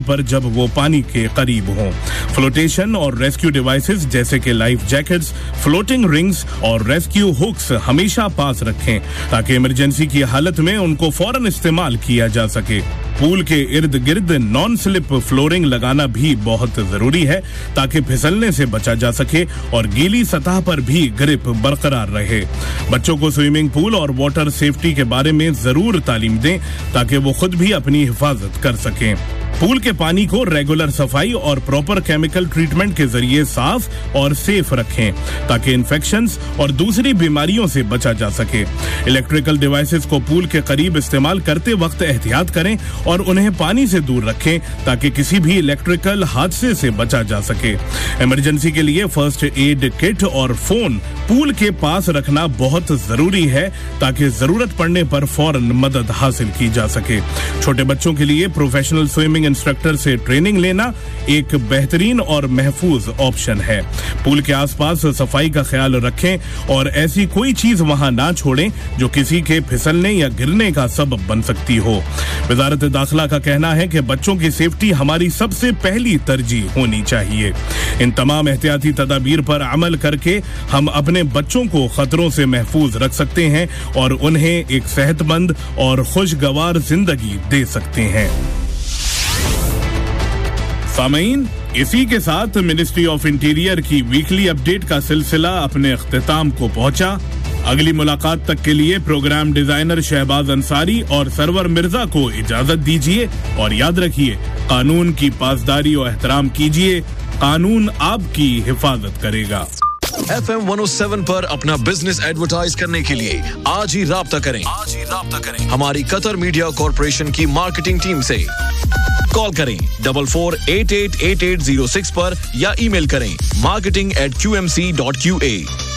पर जब वो पानी के करीब हों। फ्लोटेशन और रेस्क्यू डिवाइसेस जैसे कि लाइफ जैकेट्स, फ्लोटिंग रिंग्स और रेस्क्यू हुक्स हमेशा पास रखें ताकि इमरजेंसी की हालत में उनको फौरन इस्तेमाल किया जा सके। पूल के इर्द गिर्द नॉन स्लिप फ्लोरिंग लगाना भी बहुत जरूरी है ताकि फिसलने से बचा जा सके और गीली सतह पर भी ग्रिप बरकरार रहे। बच्चों को स्विमिंग पूल और वाटर सेफ्टी के बारे में जरूर तालीम दें ताकि वो खुद भी अपनी हिफाजत कर सकें। पूल के पानी को रेगुलर सफाई और प्रॉपर केमिकल ट्रीटमेंट के जरिए साफ और सेफ रखें ताकि इन्फेक्शंस और दूसरी बीमारियों से बचा जा सके। इलेक्ट्रिकल डिवाइसेस को पूल के करीब इस्तेमाल करते वक्त एहतियात करें और उन्हें पानी से दूर रखें ताकि किसी भी इलेक्ट्रिकल हादसे से बचा जा सके। इमरजेंसी के लिए फर्स्ट एड किट और फोन पूल के पास रखना बहुत जरूरी है ताकि जरूरत पड़ने पर फौरन मदद हासिल की जा सके। छोटे बच्चों के लिए प्रोफेशनल स्विमिंग इंस्ट्रक्टर से ट्रेनिंग लेना एक बेहतरीन और महफूज ऑप्शन है। पूल के आसपास सफाई का ख्याल रखें और ऐसी कोई चीज वहां ना छोड़ें जो किसी के फिसलने या गिरने का सबब बन सकती हो। वजारत दाखिला का कहना है कि बच्चों की सेफ्टी हमारी सबसे पहली तरजीह होनी चाहिए। इन तमाम एहतियाती तदाबीर पर अमल करके हम अपने बच्चों को खतरों से महफूज रख सकते हैं और उन्हें एक सेहतमंद और खुशगवार जिंदगी दे सकते हैं। सामीन, इसी के साथ मिनिस्ट्री ऑफ इंटीरियर की वीकली अपडेट का सिलसिला अपने इख्तिताम को पहुंचा। अगली मुलाकात तक के लिए प्रोग्राम डिजाइनर शहबाज अंसारी और सरवर मिर्जा को इजाजत दीजिए और याद रखिए, कानून की पासदारी और एहतराम कीजिए, कानून आपकी हिफाजत करेगा। FM 107 पर अपना बिजनेस एडवर्टाइज करने के लिए आज ही राब्ता करें हमारी कतर मीडिया कॉर्पोरेशन की मार्केटिंग टीम से। कॉल करें 44888806 पर या ईमेल करें marketing@qmc.qa।